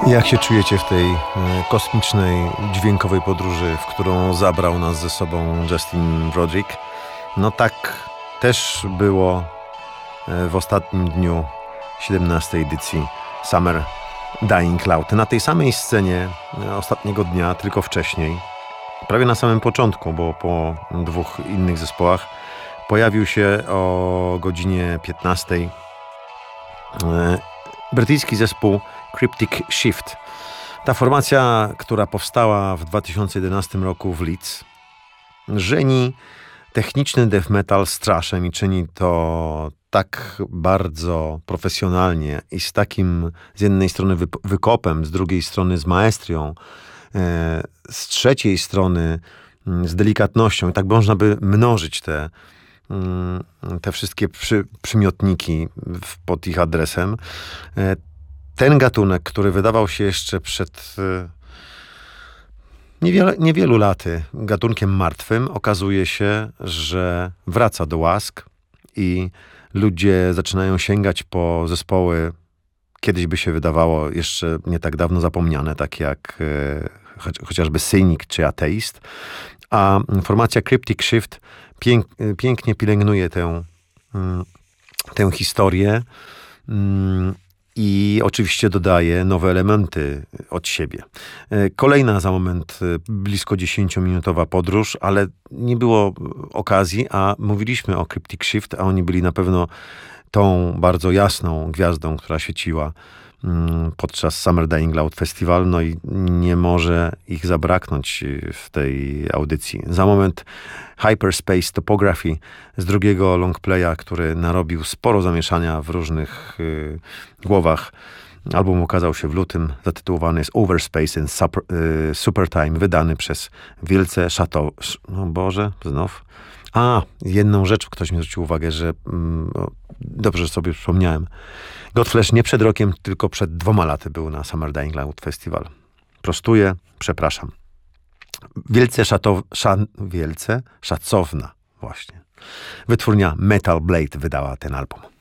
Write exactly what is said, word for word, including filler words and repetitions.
Jak się czujecie w tej e, kosmicznej, dźwiękowej podróży, w którą zabrał nas ze sobą Justin Broderick? No tak też było e, w ostatnim dniu siedemnastej edycji Summer Dying Loud. Na tej samej scenie e, ostatniego dnia, tylko wcześniej, prawie na samym początku, bo po dwóch innych zespołach, pojawił się o godzinie piętnastej e, brytyjski zespół Cryptic Shift. Ta formacja, która powstała w dwa tysiące jedenastym roku w Leeds, żeni techniczny death metal z thrashem i czyni to tak bardzo profesjonalnie i z takim z jednej strony wy- wykopem, z drugiej strony z maestrią, e, z trzeciej strony m, z delikatnością. I tak można by mnożyć te, m, te wszystkie przy, przymiotniki w, pod ich adresem. E, Ten gatunek, który wydawał się jeszcze przed y, niewiele, niewielu laty gatunkiem martwym, okazuje się, że wraca do łask i ludzie zaczynają sięgać po zespoły, kiedyś by się wydawało jeszcze nie tak dawno zapomniane, takie jak y, choć, chociażby Cynic czy Atheist, a formacja Cryptic Shift pięk, pięknie pielęgnuje tę, y, tę historię. Y, I oczywiście dodaje nowe elementy od siebie. Kolejna za moment blisko dziesięciominutowa podróż, ale nie było okazji, a mówiliśmy o Cryptic Shift, a oni byli na pewno tą bardzo jasną gwiazdą, która świeciła podczas Summer Dying Loud Festival, no i nie może ich zabraknąć w tej audycji. Za moment Hyperspace Topography z drugiego longplaya, który narobił sporo zamieszania w różnych y, głowach. Album ukazał się w lutym, zatytułowany jest Overspace and Super, y, Supertime, wydany przez Wielce Chateau... No Boże, znów... A, jedną rzecz ktoś mi zwrócił uwagę, że mm, o, dobrze sobie przypomniałem. Godflesh nie przed rokiem, tylko przed dwoma laty był na Summer Dying Loud Festival. Prostuję, przepraszam. Wielce, szato, szan, wielce szacowna właśnie. Wytwórnia Metal Blade wydała ten album.